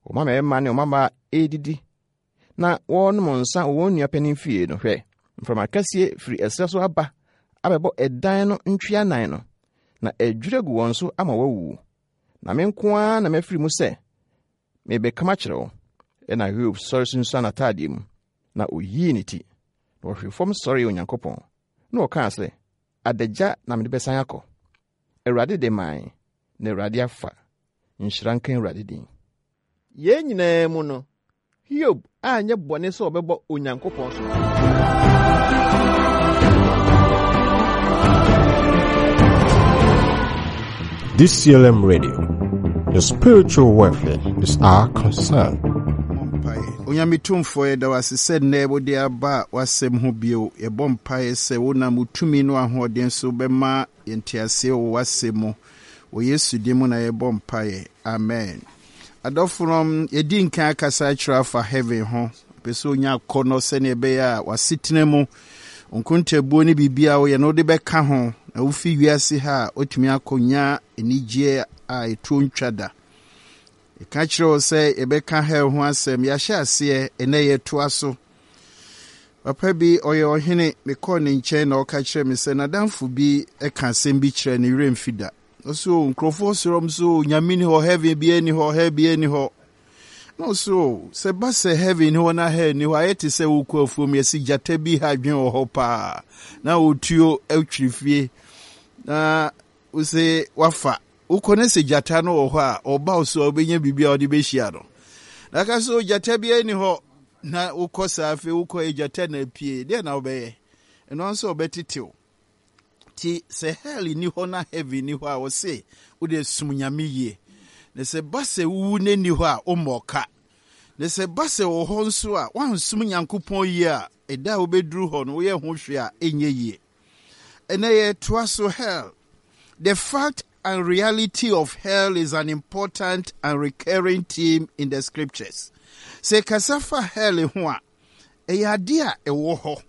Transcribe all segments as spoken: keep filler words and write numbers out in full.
Oma me ma ne oma ba edidi. Na won mo nsa won nua panin fie no hwɛ. From akasie free esreso aba. Abebo edan no ntwea nan no. Na edwure gu won so ama wawu. Na me nko a na mafiri mu se. Me be kama kyerɛw. E na Hiob sɔre sunsun na tade mu. Na oyi ni ti. Na ohwe fom sɔre Onyankopɔn. Na ɔka sɛ adagya na me de besan akɔ. Awurade de man. Na Awurade afa. Nhyira nka Awurade din. Ye nyinaa mu no. Hiob anye bɔne sɛ ɔbɛbɔ Onyankopɔn so. D C L M Radio. Your spiritual welfare is our concern. Onyamitumfo eda wasese na ebode aba wasem ho bio yebɔ mpae sɛ wona mutumi no ahoɔden so bɛma yentiase wo wasemo wo Yesu di mu na yebɔ mpae. Amen. Adɔfonom yedi nkan akasa kyerɛ fa heaven ho pɛsɛ onya kɔnɔ sɛ ne be ya wasitene mu onkontabuo ne bibia wo ye no de bɛka ho na wo fi wiase ha otumi akonya enigye a etuo ntwada. E ka kyerɛ sɛ ebɛka ha ho asɛm ya hyɛ ase ene ye toa so. Papa bi ɔyɛ ɔhene me kɔ ne nkyɛn na ɔka kyerɛ me sɛ nadamfo bi ɛka asɛm bi kyerɛ ne remfida. Oso nkrofo sorom so nyame ni ho heaven bi ani ho he bi ani ho. No so se ba se heaven ho na he ni ho ayete se wo kɔ afuom yesi gyata bi ha dwen wo ho pa. Na otuo atwirifie. Na wo se wafa ukone se gyata no wo ho a oba so obenya bibia ode be hia no. Na ka so gyata bi ani ho na ukɔ safe ukɔ gyata na pie de na obeye. Eno nso obetitew. Ti se hell ni ho na heaven ni ho a wo se wo de sum nyame yie. Ne se ba se wu ne ni ho a o moka. Ne se ba se wo ho nso a wan sum Nyankopɔn yie a eda wo beduru ho no wo ye ho hwe a enye yie. Ene ye toa so hell. The fact and reality of hell is an important and recurring theme in the scriptures. Se kasafa hell ho a e ade a e wo ho.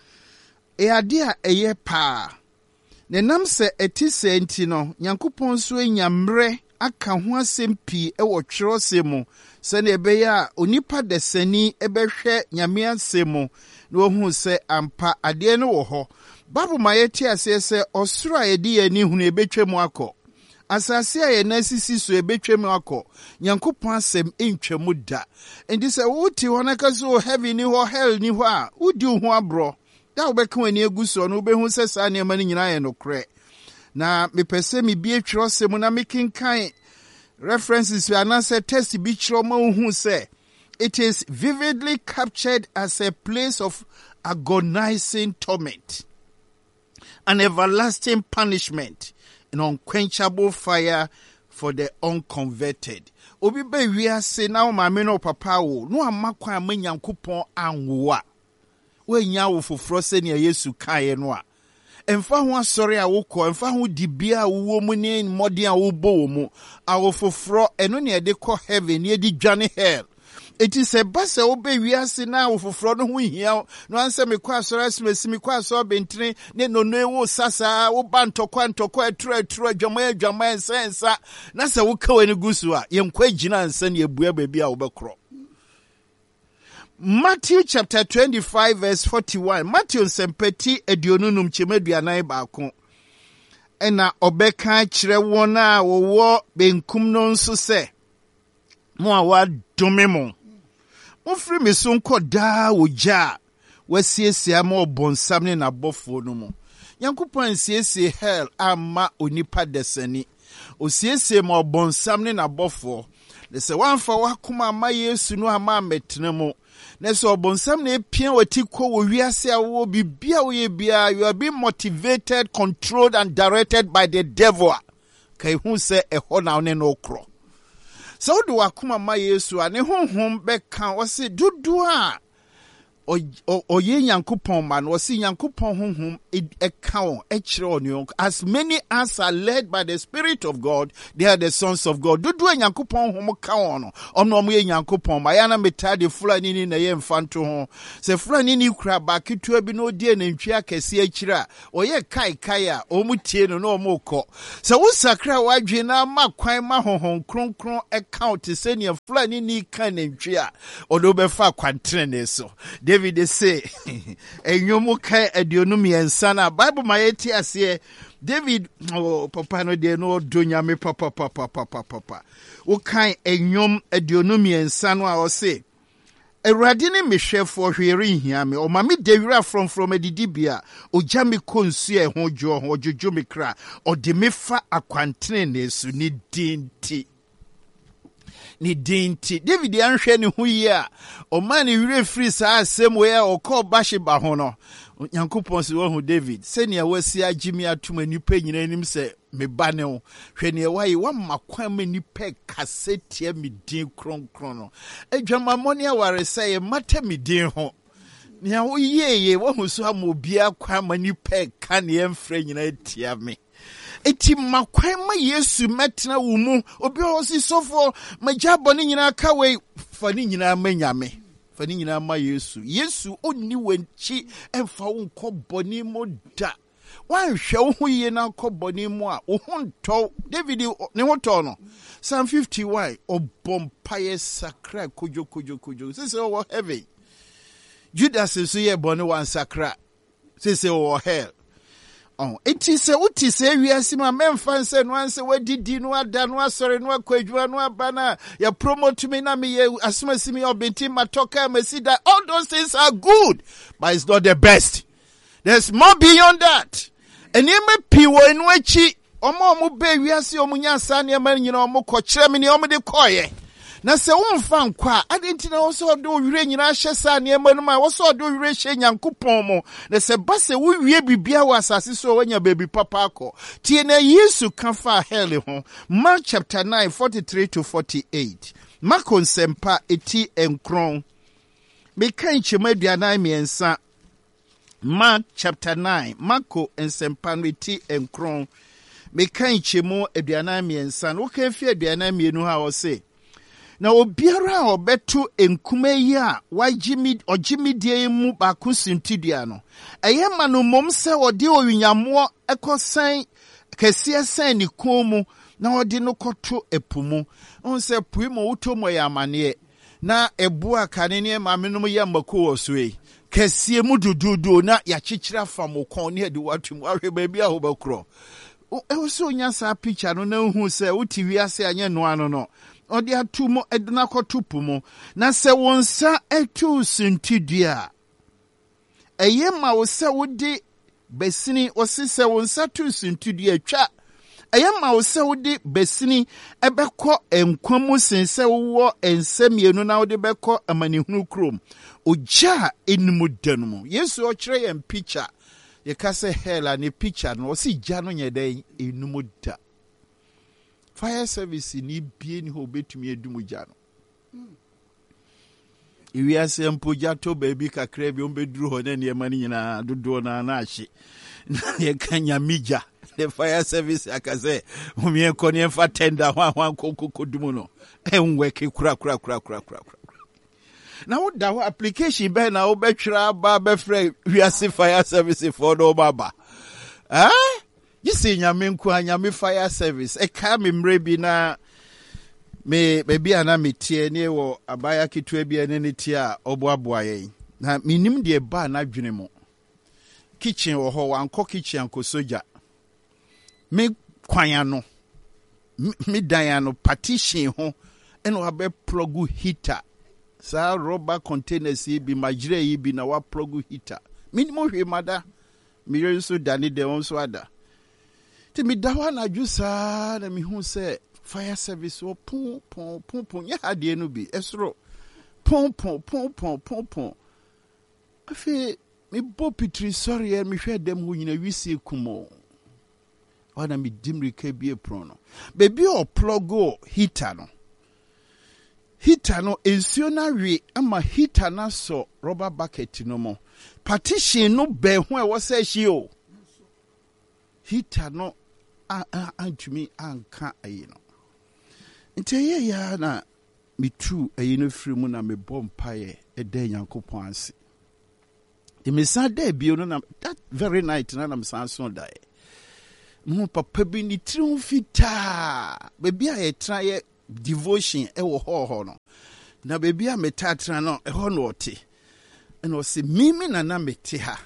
E ade a e ye pa. Ne nam se eti se enti no Nyankopɔn so enyamre aka ho asɛm pii e wo twerɛsɛm mu se ne ebe ya onipa desani ebehwɛ nyame asɛm mu na ohu se ampa ade no wo ho. Bible ma yeti ase se osoro a yedi yani hunu ebetwa mu akɔ. Asase a ye nasisi so ebetwa mu akɔ. Nyankopɔn asɛm entwa mu da. Enti se wuti ho na ka so heaven ni ho hell ni ho a udi ho abro. Da ubeka wani eguso no ubehu se sa nneɛma no nyina yɛ nokorɛ. Na mepɛsɛ me bie twerɛsɛm na mekenkan references anase test bi kyerɛ ma uhu se it is vividly captured as a place of agonizing torment, an everlasting punishment, an unquenchable fire for the unconverted. Obi be wiase na o maame no papa wo no amakwa amanyankopɔn anwoa. We nya wo foforo se ne Yesu kae no a emfa ho asɔre a wokɔ emfa ho dibia a wo mu ne mmɔden a wo bo wo mu a wo foforo eno ne de kɔ heaven ne de dwane hell. It is a basa obe wiase na wo foforo no ho hia no anse me kɔ asɔre asimesi me kɔ asɔre bentene ne no no wo sasa wo ba ntɔkɔ ntɔkɔ aturo aturo adwama adwama ensensa na sɛ wo ka wani gusu a yenkɔ agina ansa ne ebua baabi a wo bɛkorɔ. Matthew chapter twenty-five verse forty-one. Matthew sempeti edionunum chemeduanan baako. Ena obeka kyerɛ wɔn a wɔwɔ benkum no nso sɛ mo a wadome mo. Mo firi me so nkɔ daa wo gya wasiesie ma ɔbɔnsam ne n'abɔfo no mu. Nyankopɔn siesie hell ama onipa desani. Osiesie ma ɔbɔnsam ne n'abɔfo. Ne sɛ wanfa wakoma ama Yesu no ama metene mo. Neso bonsam na epia wati kɔ wo wiase a wo bibia wo ye bia, you are being motivated, controlled and directed by the devil. Kai hu se ɛhɔ na one no kro. So do wakoma ma Yesu a ne honhom bɛka wo se dodo a oye Nyankopon man was see Nyankopon honhom account echiro as many as are led by the Spirit of God, they are the sons of God. Do do Nyankopon honhom account no ono mo ye Nyankopon ma yana metade fulani ni na ye mfanto ho se fulani ni kura ba ketua bi no die na ntwa kese akira oye kai kai a omutie no no mo kọ se wo sakra wadwe na ma kwan ma honhom kronkron account se ne fulani ni kan na ntwa odo be fa kwantrene so David they say, "Enyomu kai adionum yensana." Bible mayeti ase. David, oh papa no de no donya me papa papa papa papa. O kai enyom adionum yensana o say. Erade ne mehwefo hwere hia me. O ma me dewira from from adidibia. O gya me konsu e ho dwo ho djojo me kra. O de me fa akwantene ne su ni dinti. Ni dinti David anhwe ne ho yi a o man ne wire free saa asem we a o call bashi ba ho no Nyankopon se wo hu David se ne wasi agimi atuma nipa nyina nim se me ba ne ho hwe ne wai wa makwan ma nipa kasetia me din kronkron no adwama moni aware se e mata me din ho ne wo yeye wo hu so amobia kwa ma nipa ka ne emfre nyina tia me eti makwan ma Yesu metena wo mu obi o si sofo majabo ni nyina ka we fa ni nyina manyame fa ni nyina ma Yesu Yesu onni wanchi emfa wo nkoboni mo da wan hwe wo hoye na nkoboni mo a wo honto David ne hoto no Psalm fifty-one obompaye sakra kojo kojo kojo se se wo heaven Judas so ye boni wan sakra se se wo hell. Oh, it is a uti say we are sima memfan se no anse wadidi no ada no asore no akwadwa no abana ya promote me na me asuma simi obenti matoka mesida. All those things are good, but it's not the best. There's more beyond that. And you may piwo enu echi omo omo be wiase omunya sa ne ma nyina omo ko kire me ne omo de koye. Na se wonfa nkwa adenti na wo so do wire nyina hye sa ne ma no ma wo so do wire hye Nyankopon mo na se ba se wo wie bibia wa asase so wanya baby papa akọ tie na Yesu kan fa hell ho. Mark chapter nine forty-three to forty-eight. Marko nsempa eti enkron me kan chema aduanan miensa. Mark chapter nine Marko nsempa eti enkron me kan chemo aduanan miensa no kan fi aduanan mienu ha wo se na obiara obeto enkume yi a wajimi ojimi die mu ba kusintidia no eye ma no mom se ode owinyamo ekosan kese san ni komu na ode no koto epumu on se puimo utomo ya mane na ebu akane ne ma menum ya mako osue kese mu dududu na ya chichira fam kon ne de watum ahwe ba bia ho bakro e wo se onya sa picture no na hu se uti wiase anye no ano no odi atumo edna kotupumo na se wonsa etu sintidia eye ma wo se wodi besini osise wonsa tu sintidia twa eye ma wo se wodi besini ebekọ enkwamu sense wo ensemienu na wodi bekọ amanihunu krom oja enmu danumu Yesu o kire yem picture ye ka se hela ne picture no osi gya no nyeden enmu da fire service ni bie ni ho betumi edumu gya no iwi ase mpoja to baby kakra bi on beduru ho na ne ma ni nyina dodo na na ahye ye kanya mija the fire service akaze umie koni enfa tender hwan hwan kokokodumu no enwe ke kura kura kura kura kura na wo da ho application be na wo betwira ba be frɛ wiase fire service for no baba ah you see nyame nku anyame fire service e ka me mre bi na me baby ana metie ne wo abaya kitua bi ene ne tie a oboaboa yen na minim de ba na dwene mo kitchen wo ho wanko kitchen anko soja me kwanya no me dan no partition ho eno abe plug heater sa rubber containers bi majire yi bi na wa plug heater minimum hwe mada me yeso dani de won so ada ti mi dawa na jusa na mi hu se fire service o pon pon pon pon ya ade no bi esro pon pon pon pon pon pon afi mi bo pitri sorry e mi hwe dem hu nyina wisi kumo wana mi dimri ke bi epron no baby o plug o heater no heater heater no ensuo na we ama heater na so rubber bucket no mo partition no be ho e wo say hie o heater no antumi anka ayi no ntiye ya na mitu ayi no firi mu na me bompaye e da Nyankopon ase the mesa da bio no na that very night na na mesa so da mo papa bi ni tri fita bebi a ye tra ye devotion e wo ho ho no na bebi a metatra no e ho no ote and o se mimi na na mete ha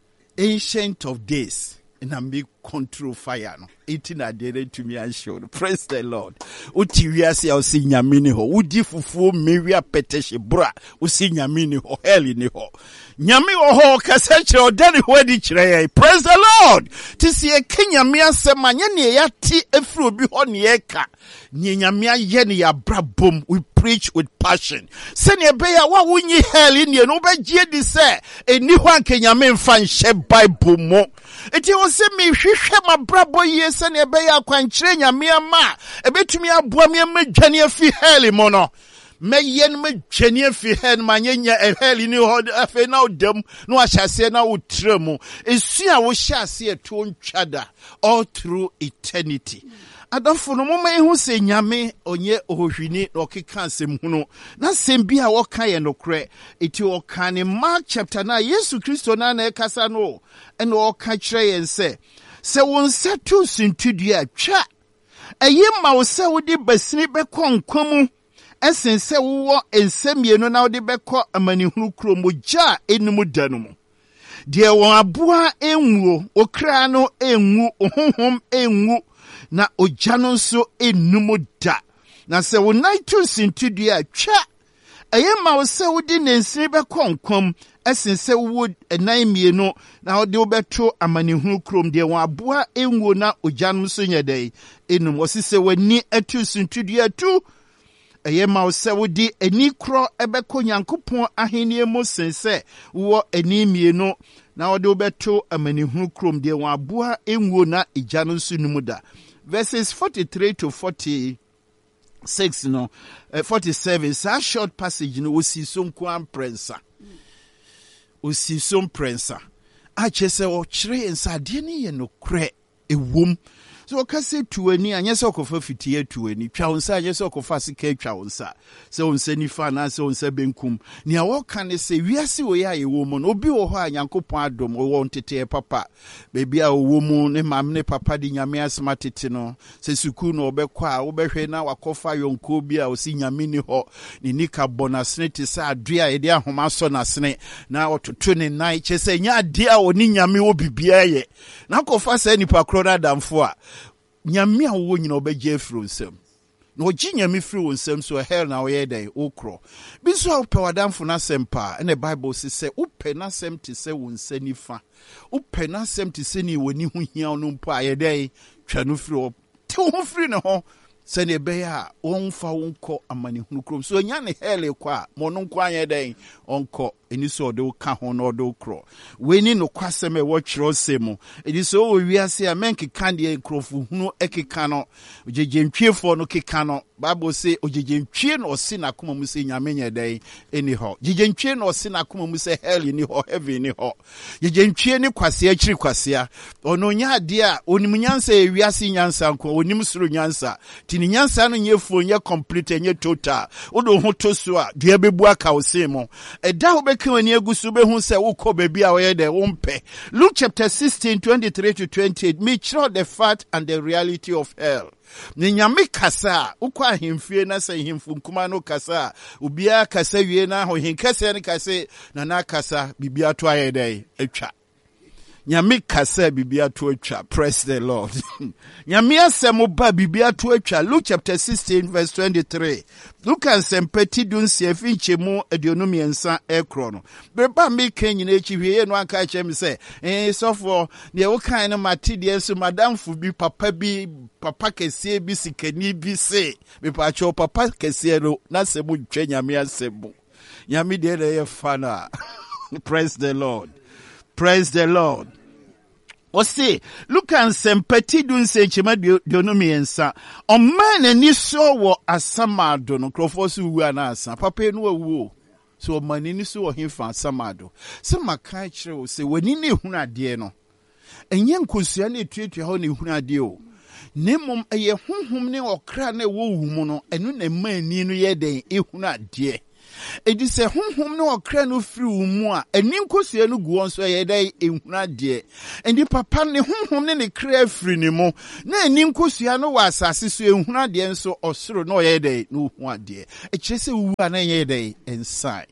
ancient of days and I make control fire no eating a day to me and show praise the Lord uti wiase ya usi nyamini ho udi fufuo mewi apeteshe bra usi nyamini ho heli ni ho nyami ho kaseche odani ho di kire praise the Lord tisi e kenyami asema nye ne yati efro bi ho ne eka nye nyami aye ne ya bra bom we preach with passion sene be ya wa wunyi heli ne no be gie di se eni ho anke nyami mfa nhye bible mo eti o se me hwehwe mabrabo ye sene ebe ya kwankyere nyame ama ebetumi aboa me madwane afi heli mo no meyen madwane afi heli manyenya heli ni ho afi na odam no ahyase na wotremu esu a wo hyase eto ntwada all through eternity adafo no moma ehu se nyame onye ohwini na okeka asem hunu na sem bi a woka ye nokre eti woka ne Mark chapter nine Yesu Kristo na na ekasa no ene woka kire yen se se won setu sintudua twa eye ma wo se wodi basini bekọ nkwamu esen se wo ensemienu na wodi bekọ amanihunu kromo ja enum danumu de won aboa enwuo okra no enwu ohonhom enwu na ojano nso enum da na se wo naitu sintudua twa eye ma wo se wodi nensini bekọ nkwam esen se wo enan mienu na ode obeto amanihunu krom de won aboa enwo na ojanum so nyedai enum osise wani atu sintudua tu eye ma se wodi eni kro ebeko Nyankopon ahenie mo sense wo eni mienu na ode obeto amanihunu krom de won aboa enwo na ojanum so numuda verses forty-three to forty-six no uh, forty-seven sa short passage no osi so nko amprensa osi so mprensa a chese o kire ensa de ne ye no kre ewom so o kase tuani anye se okofa fitie tuani twa onsa anye se okofa sika twa onsa se onsa ni fa na se onsa benkum ne a wo kan se wiase wo ya ye wo mo no obi wo ho a Nyankopon adom wo ntete papa bebi a wo mu ne mam ne papa di nyame asmatete no se suku no obekọ a wo behwe na wakofa yonko bi a osi nyame ni ho ni nika bonasne te sa adua ye de ahoma so nasne na ototo ne nai chese nya ade a oni nyame wo bibia ye na kofa sa nipa krona damfo a nyame a wo nyina obegye afro nsem no gi nyame firi wo nsem so hell na wo ye dai okro bi so a pewadamfo na sempa na bible se se upe na sem te se wo nsanifa upe na sem te se ni woni hu hia no mpa ye dai twa no firi wo te wo firi ne ho se ne be ya wonfa wonko amanehunu krom so nya ne hell kwa mo no kwa ye dai onko eni so de ka ho no de okro weni no kwasem e wo kyerɛ semu edi so wo wiase a menke kan de nkrofu hunu ekeka no jejentwiefo no keka no bible say ojejentwie no osi na koma mu se nyame nya dai eni ho jejentwie no osi na koma mu se hell ni ho heaven ni ho jejentwie ni kwase akiri kwase ono nya ade a onim nyansa e wiase nyansa nko onim suru nyansa tini nyansa no nyefo nya complete nya total odo ho to so a dua bebu aka wo se mo eda wo kawani agusu be hu se wokɔ baby a wɔyɛ de wompe Luke chapter sixteen twenty-three to twenty-eight me show the fact and the reality of hell ni nyame kasa ukɔ ahemfie na se hemfu nkuma no kasa ubia kasa wie na ho henkasa ne kasa na na kasa bibia to ayɛ de atwa nyame kasa bibia to atwa praise the Lord nyame asɛm ba bibia to atwa Luke chapter sixteen verse twenty-three Luke ansempati dun se finchemu aduonum yensa ekro no beba me kan nyina echiwie no anka chem se eh sofo ne wo kan no mate de so madam fu bi papa bi papa kese bi sikani bi se me pa cho papa kese no na se mu twa nyame asɛm nyame de ye fana praise the Lord. Praise the Lord. Ose, look and sempati dun se chema dionomi ensa. O man and niso wo asamado no krofosu wu anasa. Papa no wu. So man ni so him fa asamado. Se maka kire wo se wani ne hunu ade no. Enye nkosua na etuatua ho ne hunu ade o. Nemom eye honhom ne okra na wo wu mu no enu na mani no ye den ehunu ade. Edi se honhom ne okra no firi wo mu a eni nkosua no guo nso ye den ehunu ade. Endi papa ne honhom ne ne kra firi ne mu na eni nkosua no wa asase so ehunu ade nso osoro na ye den no hu ade. E kire se wu a na ye den inside.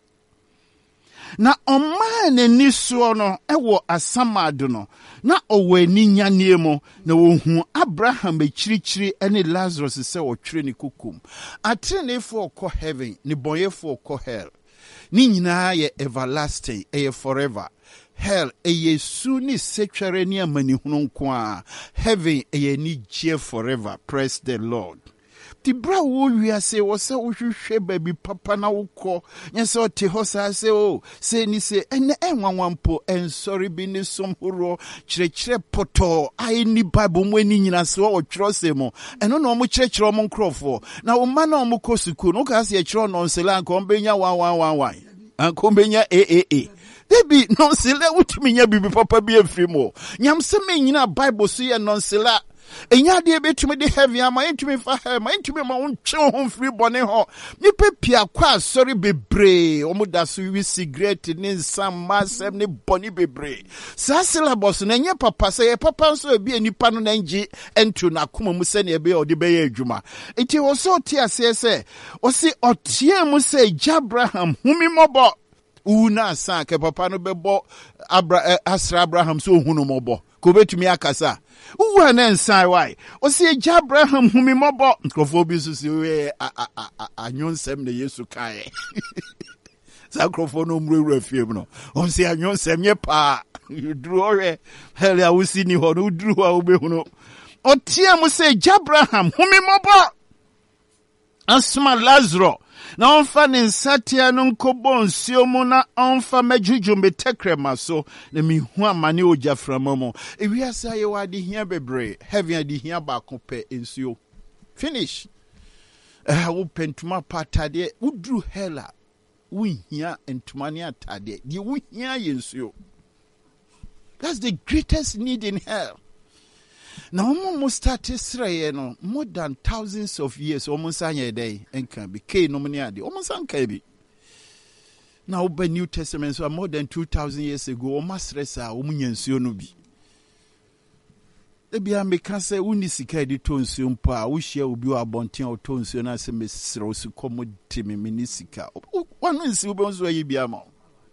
Na ọma na ni so no ewo asamado no na owe ni nyane mu na wohu Abraham echirichiri ene Lazarus se otwere ni kukum atrenefo ko heaven ni boyefo ko hell ni nyina ye everlasting e forever hell e su ni setwere ni amani hunu nko a heaven e ni je forever. Praise the Lord. Ti bra wo wiase wo se wo hwehwe baby papa na wokọ nya se o te ho sa se o se ni se ene enwanwampo ensori bi ni somhoro kirekire poto ai ni bible mu ani nyina se o twero se mo eno no mo kirekire o mo nkrofo na wo ma na o mo kosuku no ka se e kire no nsela anko mbenya one one one one anko mbenya a a a debi no nsela wutumi nya bibi papa bi afiri mo nyam se me nyina bible so ye no nsela enya de betumi de heavy ama entumi fa hema entumi ma wonche ho free bone ho nipa pia kwa sorry bebre omuda so wi cigarette ni nsam masem ni bone bebre sa syllabus na nya papa se ye papa so bi enipa no na nji entu na koma mu se na ebe odi be ye adwuma enti wo so ti ase se o si otie mu se Abraham humi mobo una sa ke papa no bebo Abra Asra Abraham so hunu mobo ko betumi akasa uwa na nsai why o si Abraham humi mobo nkrofo bi so si we anyonsem na Yesu kai sa nkrofo no mrewura fiem no o si anyonsem ye pa duru ore heli awusi ni ho no duru a obehunu o tie mu se Abraham humi mobo asma Lazarus na onfa ne nsatia no nkobon siomu na onfa majuju metekrema so na mihu amane ojaframa mo ewiasa ye wade hia bebre heaven ade hia ba kope ensio finish eh wo pentuma patade udru hela wo hia entuma ne atade de wo hia yensio. That's the greatest need in hell. Na omo mo start Israel no more than thousands of years omo sanye dey enka bi ke no mni ade omo sanka bi na oba New Testament so more than two thousand years ago omo stressa omo nyansuo no bi e bia me ka se uni sika di tonsuo mpo a wo hia obi wa bonten o tonsuo na se mesre o su komo timi mini sika wanu nsi obo nso ayi bia ma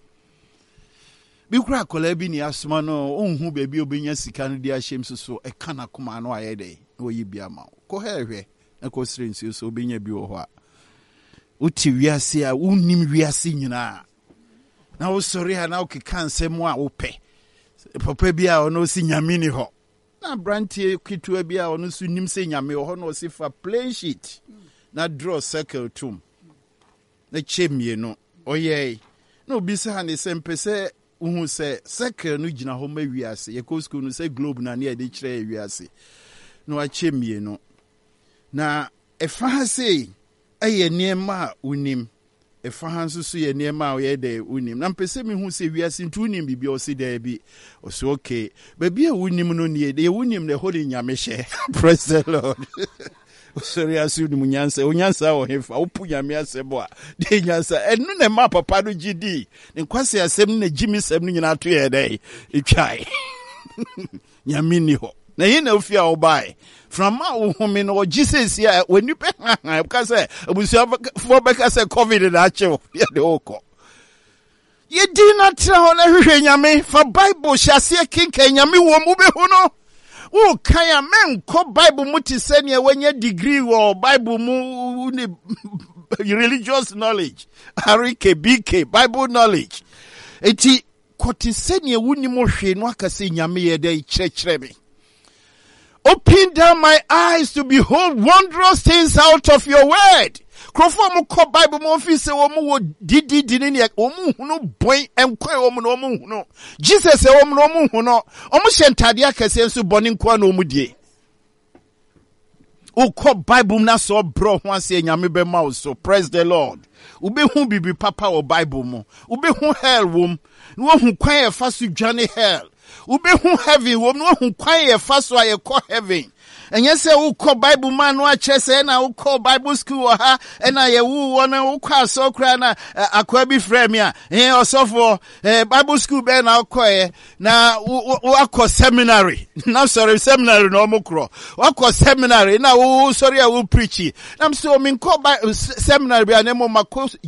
bi kura kola bi ni asoma no onhu bebi obenya sika no di ahyem so e kana koma no ayede wo yibia ma ko hehwe e ko srensi so obenya bi wo ho a uti wiase a unnim wiase nyina na wo sori ha na okeka nsem a wo pe papa bi a ono si nyame ni ho na brantie kitua bi a ono su nim se nyame ho no si fa plain sheet na draw circle tum na chemie no oye na obisa ne sempese uhu se circle no gina ho ma wiase ye ko school no se globe na ne de kire wiase no achemie no na efa se eye niema unim efa hanso so ye niema o ye de unim na mpese mi hu se wiase ntu unim bibi o se da bi o so okay ba bi a unim no ne ye unim ne ho de nyame hye. Praise the Lord. Sorry asu ni munyansa onyansa wo hefa opu nyame asebo a de nyansa enu ne ma papa no gidi nkwase asem na gimi sem no nyina to ye dai etwai nyame ni ho na yin na ofia obai from ma wo home no Jesus ya wani pe ha ka se abusia fo be ka se covid na achew ye de oko ye di na tra ho na hwehwe nyame fa Bible hyase kinka nyame wo mu be hu no. Oh, kaya men ko Bible muti seni wenye degree or Bible mu ni religious knowledge. Harike B K Bible knowledge. Eti koti seni wuni mo hwe no akase nyame ye dey chire me. Open down my eyes to behold wondrous things out of your word. Krofo mo kɔ Bible mo fi se wo mo wo didi dini ne wo mo hunu boy enkwa wo mo no mo hunu. Jesus e wo mo no mo hunu. O mo hyentade akese nso bɔne nkwa na o mo die. Ukọ Bible na so bro ho ase nyame be ma so. Praise the Lord. Ube hu bibi papa o Bible mo. Ube hu hell wom. No hu kwan e fa so dwane hell. Ube hu heaven wom. No hu kwan e fa so aye kɔ heaven. Enye se ukọ Bible man no akyɛ se na ukọ Bible school ha na ye wu wona ukɔ aso kra na akwa bi frɛ me a eh osofo eh Bible school be na ukɔ na wakɔ seminary na sorry seminary no omokro wakɔ seminary na wo sorry a wo preach na so me nkɔ seminary be na mo makɔ